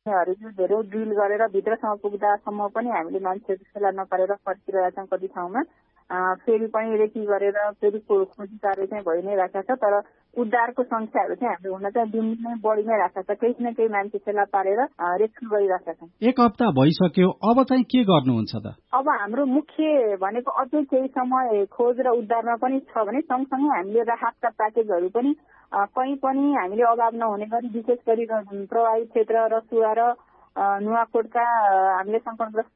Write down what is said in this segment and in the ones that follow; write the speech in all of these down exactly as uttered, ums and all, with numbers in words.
हरू धेरै ड्रिल गरेर भित्रसम्म पुग्दासम्म पनि हामीले मान्छेहरू फेला नपारेर फर्किरहेका छौँ कति ठाउँमा। फेरि पनि रेकी गरेर फेरि खोजी कार्य चाहिँ भइ नै राखेको छ, तर उद्धारको संख्याहरू चाहिँ हाम्रो हुन चाहिँ दिन नै बढी नै राखेको छ। केही न केही मान्छे फेला पारेर रेस्क्यु गरिराखेका छौँ। एक हप्ता भइसक्यो, अब चाहिँ के गर्नुहुन्छ त? अब हाम्रो मुख्य भनेको अझै केही समय खोज र उद्धारमा पनि छ भने सँगसँगै हामीले राहतका प्याकेजहरू पनि कहीँ पनि हामीले अभाव नहुने गरी विशेष गरी प्रभावित क्षेत्र रसुवा र नुवाकोटका हामीले सङ्कटग्रस्त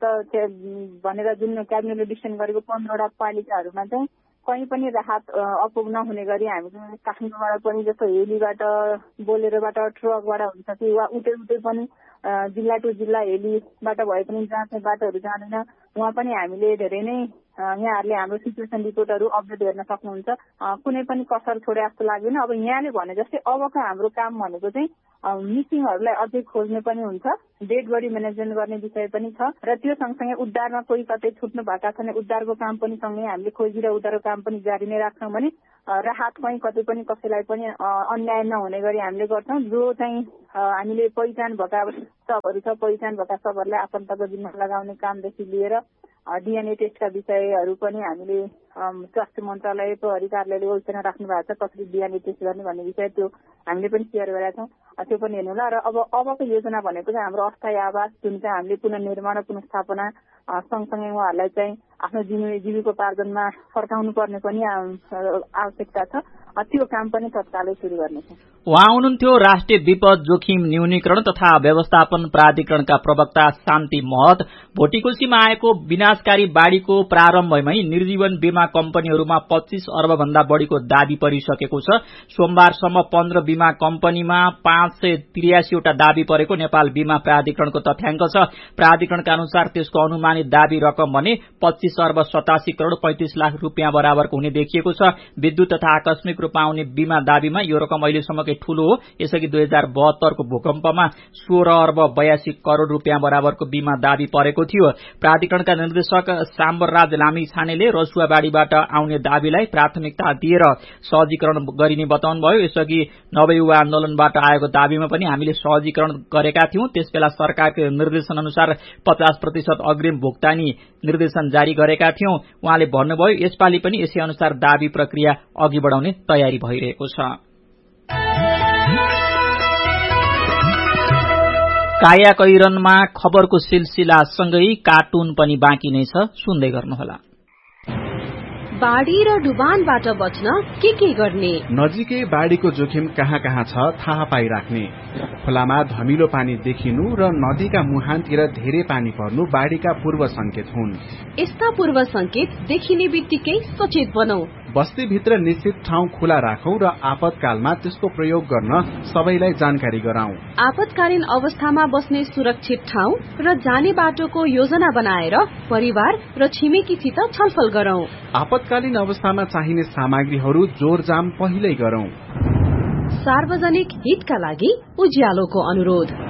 भनेर जुन क्याबिनेटले डिसिसन गरेको पन्ध्रवटा पालिकाहरूमा चाहिँ कहीँ पनि राहत अपुग नहुने गरी हामीले काठमाडौँबाट पनि जस्तो हेलीबाट बोलेरोबाट ट्रकबाट हुन्छ कि वा उतै उतै पनि जिल्ला टु जिल्ला हेलीबाट भए पनि जहाँ चाहिँ बाटोहरू जाँदैन उहाँ पनि हामीले धेरै नै यहाँहरूले हाम्रो सिचुएसन रिपोर्टहरू अपडेट हेर्न सक्नुहुन्छ। कुनै पनि कसर छोडे जस्तो लाग्दैन। अब यहाँले भने जस्तै अबको हाम्रो काम भनेको चाहिँ मिसिङहरूलाई अझै खोज्ने पनि हुन्छ, डेड बडी म्यानेजमेन्ट गर्ने विषय पनि छ र त्यो सँगसँगै उद्धारमा कोही कतै छुट्नु भएका छन् उद्धारको काम पनि सँगै हामीले खोजी र उद्धारको काम पनि जारी नै राख्छौँ भने राहत कहीँ कतै पनि कसैलाई पनि अन्याय नहुने गरी हामीले गर्छौँ। जो चाहिँ हामीले पहिचान भएका सबहरू छ पहिचान भएका सबहरूलाई आफन्तको जिम्मा लगाउने कामदेखि लिएर डिएनए टेस्टका विषयहरू पनि हामीले स्वास्थ्य मन्त्रालय प्रहरी कार्यालयले योजना राख्नु भएको छ कसरी डिएनए टेस्ट गर्ने भन्ने विषय त्यो हामीले पनि सेयर गरेका छौँ। त्यो पनि हेर्नु होला। र अब अबको योजना भनेको चाहिँ हाम्रो अस्थायी आवास जुन चाहिँ हामीले पुनर्निर्माण र पुनर्स्थापना सँगसँगै उहाँहरूलाई चाहिँ आफ्नो जीवी जीविकोपार्जनमा फर्काउनु पर्ने पनि आवश्यकता छ। त्यो काम पनि तत्कालै सुरु गर्नेछ। उहाँ हुनुहुन्थ्यो राष्ट्रिय विपद जोखिम न्यूनीकरण तथा व्यवस्थापन प्राधिकरणका प्रवक्ता शान्ति महत। भोटिकोशीमा आएको विनाशकारी बाढ़ीको प्रारम्भमै निर्जीवन बीमा कम्पनीहरूमा पच्चीस अर्ब भन्दा बढ़ीको दावी परिसकेको छ। सोमबारसम्म पन्ध्र बीमा कम्पनीमा पाँच सय त्रियासीवटा दावी परेको नेपाल बीमा प्राधिकरणको तथ्याङ्क छ। प्राधिकरणका अनुसार त्यसको अनुमानित दावी रकम भने पच्चीस अर्ब सतासी करोड़ पैंतिस लाख रूपियाँ बराबरको हुने देखिएको छ। विद्युत तथा आकस्मिक रूपमा आउने बीमा दावीमा यो रकम अहिलेसम्मकै ठूलो हो। यसअघि दुई हजार बहत्तरको भूकम्पमा सोह्र अर्ब बयासी करोड़ रूपियाँ बराबरको बीमा दावी परेको थियो। प्राधिकरणका निर्देशक साम्बरराज लामिछानेले रसुवाबाड़ीबाट आउने दावीलाई प्राथमिकता दिएर सहजीकरण गरिने बताउनुभयो। यसअघि नवयुवा आन्दोलनबाट आएको दावीमा पनि हामीले सहजीकरण गरेका थियौं। त्यसबेला सरकारको निर्देशन अनुसार पचास प्रतिशत अग्रिम भुक्तानी निर्देशन जारी गरेका थियौं। उहाँले भन्नुभयो यसपालि पनि यसै अनुसार दावी प्रक्रिया अघि बढ़ाउने तयारी भइरहेको छ। कायाकैरनमा खबरको सिलसिला सँगै कार्टुन पनि बाँकी नै छ, सुन्दै गर्नुहोला। बाढ़ी र डुबानबाट बच्न के के गर्ने? नजिकै बाढ़ीको जोखिम कहाँ कहाँ छ थाहा पाइराख्ने। खोलामा धमिलो पानी देखिनु र नदीका मुहानतिर धेरै पानी पर्नु बाढ़ीका पूर्व संकेत हुन्। यस्ता पूर्व संकेत देखिने बित्तिकै सचेत बनौ। बस्तीभित्र निश्चित ठाउँ खुला राखौं र आपतकालमा त्यसको प्रयोग गर्न सबैलाई जानकारी गराउँ। आपतकालीन अवस्थामा बस्ने सुरक्षित ठाउँ र जाने बाटोको योजना बनाएर परिवार र छिमेकीसित छलफल गरौं। आपतकालीन अवस्थामा चाहिने सामग्रीहरू जोरजाम पहिल्यै गरौं। सार्वजनिक हितका लागि उज्यालोको अनुरोध।